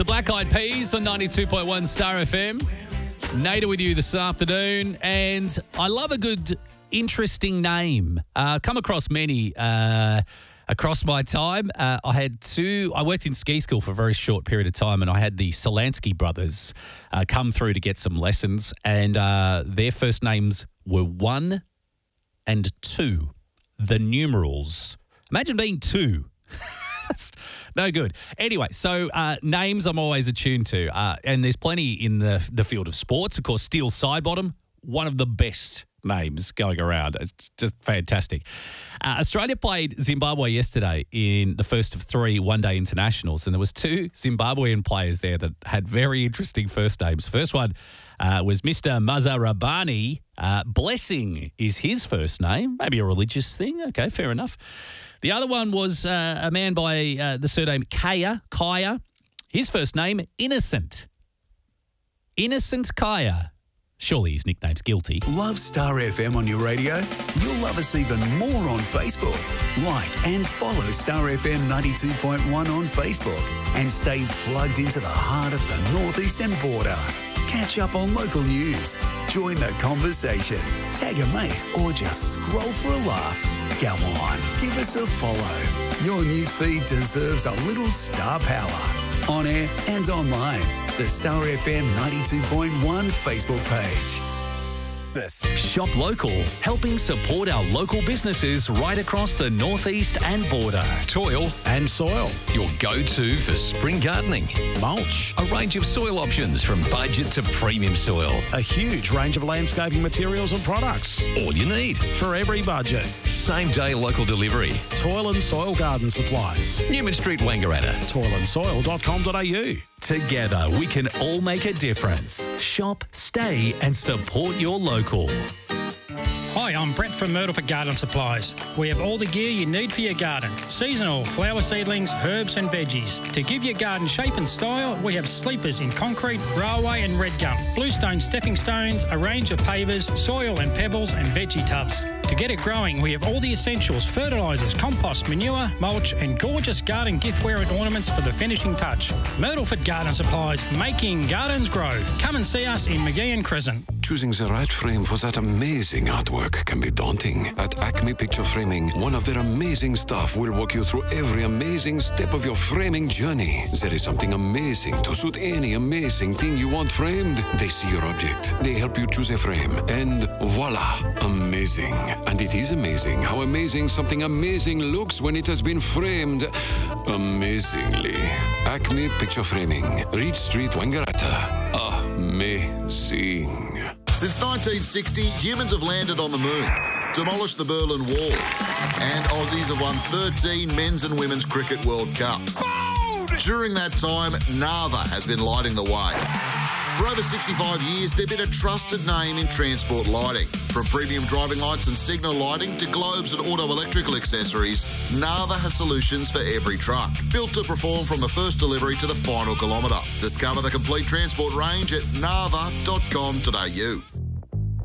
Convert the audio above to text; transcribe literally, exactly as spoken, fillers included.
The Black Eyed Peas on ninety-two point one Star F M. Nader with you this afternoon, and I love a good, interesting name. Uh, come across many uh, across my time. Uh, I had two, I worked in ski school for a very short period of time, and I had the Solansky brothers uh, come through to get some lessons, and uh, their first names were one and two, the numerals. Imagine being two. That's no good. Anyway, so uh, names I'm always attuned to, uh, and there's plenty in the the field of sports. Of course, Steele Sidebottom, one of the best names going around. It's just fantastic. Uh, Australia played Zimbabwe yesterday in the first of three one-day internationals, and there was two Zimbabwean players there that had very interesting first names. First one uh, was Mister Mazarabani. Uh, Blessing is his first name. Maybe a religious thing. Okay, fair enough. The other one was uh, a man by uh, the surname Kaya, Kaya. His first name, Innocent. Innocent Kaya. Surely his nickname's Guilty. Love Star F M on your radio? You'll love us even more on Facebook. Like and follow Star F M ninety-two point one on Facebook and stay plugged into the heart of the northeastern border. Catch up on local news, join the conversation, tag a mate, or just scroll for a laugh. Go on, give us a follow. Your newsfeed deserves a little star power. On air and online, the Star F M ninety-two point one Facebook page. This. Shop local, helping support our local businesses right across the northeast and border. Toil and Soil, your go-to for spring gardening. Mulch, a range of soil options from budget to premium soil. A huge range of landscaping materials and products. All you need for every budget. Same-day local delivery. Toil and Soil Garden Supplies. Newman Street, Wangaratta. toil and soil dot com dot a u. Together, we can all make a difference. Shop, stay, and support your local. Hi, I'm Brett from Myrtleford Garden Supplies. We have all the gear you need for your garden. Seasonal, flower seedlings, herbs and veggies. To give your garden shape and style, we have sleepers in concrete, railway and red gum, bluestone stepping stones, a range of pavers, soil and pebbles and veggie tubs. To get it growing, we have all the essentials: fertilisers, compost, manure, mulch and gorgeous garden giftware and ornaments for the finishing touch. Myrtleford Garden Supplies, making gardens grow. Come and see us in Magee and Crescent. Choosing the right frame for that amazing artwork can be daunting. At Acme Picture Framing, one of their amazing staff will walk you through every amazing step of your framing journey. There is something amazing to suit any amazing thing you want framed. They see your object, they help you choose a frame, and voila, amazing. And it is amazing how amazing something amazing looks when it has been framed amazingly. Acme Picture Framing, Reed Street, Wangaratta. Amazing. Since nineteen sixty, humans have landed on the moon, demolished the Berlin Wall, and Aussies have won thirteen men's and women's cricket World Cups. During that time, Nava has been lighting the way. For over sixty-five years, they've been a trusted name in transport lighting. From premium driving lights and signal lighting to globes and auto electrical accessories, Nava has solutions for every truck. Built to perform from the first delivery to the final kilometre. Discover the complete transport range at nava dot com dot a u.